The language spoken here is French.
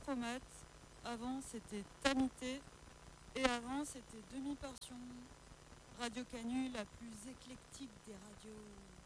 Dichromates. Avant, c'était Tamité. Et avant, c'était Demi-Portion. Radio Canu, la plus éclectique des radios.